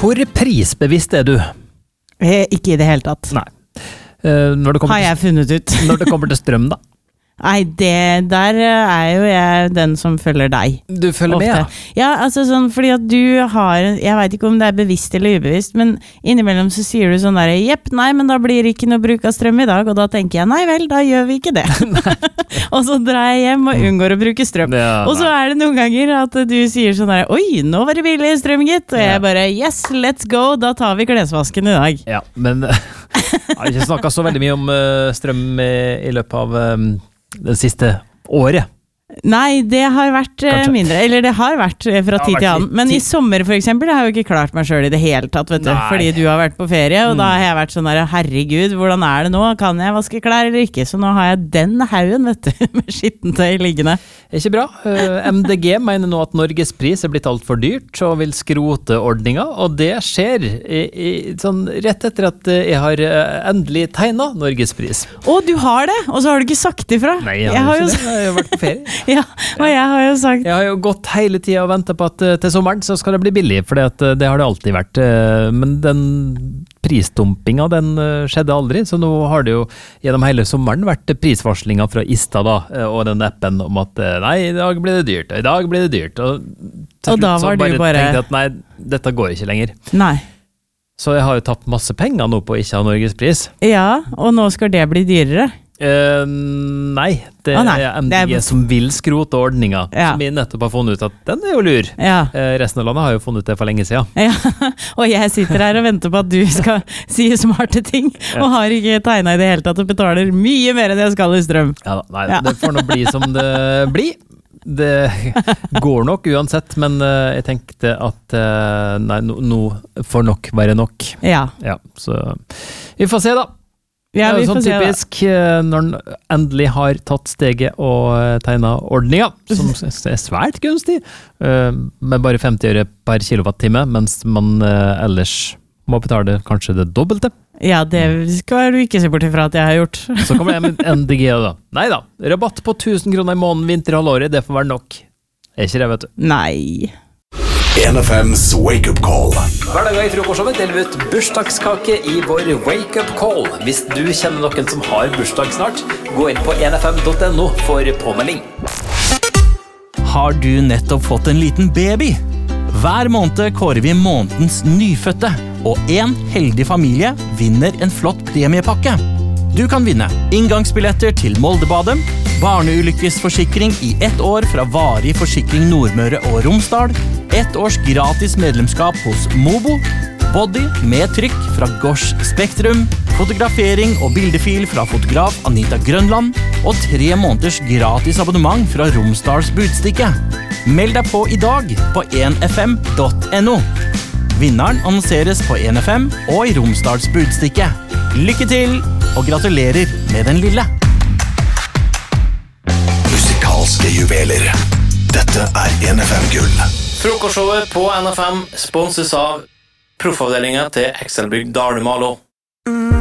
Hvor prisbevisst du? Ikke I det hele tatt. Nei. Når det Har jeg funnet ut. Når det kommer til strøm da? Nei, der jo jeg den som følger deg. Du følger med, ja? Ja, altså sånn, fordi at du har, jeg vet ikke om det bevisst eller ubevisst, men innimellom så sier du sånn der, jepp, nei, men da blir det ikke noe bruk av strøm I dag, og da tenker jeg, nei vel, da gjør vi ikke det. Og så drar jeg hjem og unngår å bruke strøm. Ja, og så det noen ganger at du sier sånn der, oi, nå var det billig strøm, gitt. Og jeg bare, yes, let's go, da tar vi klesvasken I dag. Ja, men jeg har ikke snakket så veldig mye om strøm I løpet av det siste året. Nei, det har vært mindre, eller det har vært fra tid til annen. Men I sommer for eksempel, det har jeg jo ikke klart meg selv I det hele tatt, vet du. Fordi du har vært på ferie, og da har jeg vært sånn der, herregud, hvordan det nå? Kan jeg vaske klær eller ikke? Så nå har jeg den haugen, vet du, med skittentøy liggende. Ikke bra. MDG mener nå at Norges pris blitt alt for dyrt, og vil skrote ordninga, og det skjer sånn rett etter at jeg har endelig tegnet Norges pris. Å, du har det? Og så har du ikke sagt ifra? Nei, jeg har ikke det. Jeg har vært på ferie. Ja, og jeg har jo sagt Jeg har jo gått hele tiden og ventet på at til sommeren så skal det bli billig, for det har det alltid vært, men den prisdumpinga den skjedde aldri, så nå har det jo gjennom hele sommeren vært prisvarslinger fra Ista da, og den appen om at nei, I dag blir det dyrt, I dag blir det dyrt, og til slutt da var så du bare tenkte at nei, dette går ikke lenger. Nei. Så jeg har jo tapt masse penger nå på ikke ha Norges pris. Ja, og nå skal det bli dyrere. Nei, det MDG som vil skrote ordninga, som vi nettopp har funnet ut at den jo lur. Resten av landet har jo funnet ut det for lenge siden. Ja, og jeg sitter her og venter på at du skal si smarte ting, og har ikke tegnet I det hele tatt og betaler mye mer enn jeg skal I strøm. Ja da, nei, det får nå bli som det blir. Det går nok uansett, men jeg tenkte at nei, nå får nok være nok. Ja, så vi får se da. Ja, det sånn typisk når den endelig har tatt steget og tegnet ordninga, som svært gunstig, med bare 50 øre per kilowattime, mens man ellers må betale kanskje det dobbelte. Ja, det skal du ikke se bort ifra at jeg har gjort. Så kommer det med MDG da. Neida, rabatt på 1000 kroner I måneden vinterhalvåret, det får være nok. Ikke det, vet du. Nei. 1FM's Wake Up Call. Hver dag I frokostshowet deler vi ut bursdagskake I vår Wake Up Call. Hvis du kjenner noen som har bursdag snart, gå inn på 1fm.no for påmelding. Har du nettopp fått en liten baby? Hver måned kårer vi månedens nyfødte, og en heldig familie vinner en flott premiepakke. Du kan vinne inngangsbilletter til Moldebadet, barneulykkesforsikring I 1 år fra Varig Forsikring Nordmøre og Romsdal, 1 års gratis medlemskap hos Mobo, body med trykk fra Gosh Spektrum, fotografering og bildefil fra fotograf Anita Grønland, og 3 måneders gratis abonnement fra Romsdals Budstikke. Meld deg på I dag på 1fm.no. Vinneren annonseres på 1FM og I Romsdals Budstikke. Lykke til, og gratulerer med den lille! Musikalske juveler. Dette 1FM Gull. Frokostshowet på NFM sponses av proffavdelingen til Excelbygg Dalmalo.